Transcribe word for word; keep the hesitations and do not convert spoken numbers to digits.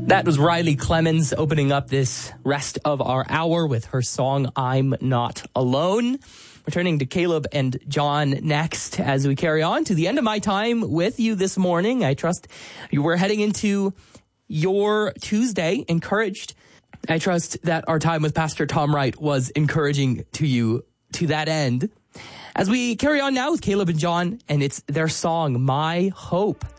That was Riley Clemens opening up this rest of our hour with her song, I'm Not Alone. Returning to Caleb and John next as we carry on to the end of my time with you this morning. I trust you were heading into your Tuesday encouraged. I trust that our time with Pastor Tom Wright was encouraging to you to that end. As we carry on now with Caleb and John, and it's their song, My Hope.